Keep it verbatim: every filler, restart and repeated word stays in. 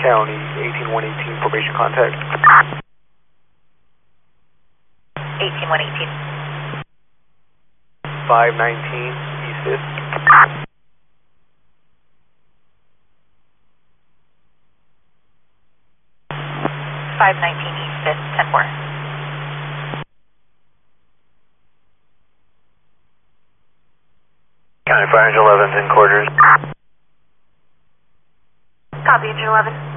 County, eighteen one eighteen, formation contact. eighteen one eighteen. five nineteen, East fifth. five nineteen East fifth, ten four. County Fire Engine eleven's in quarters. Copy, Engine eleven.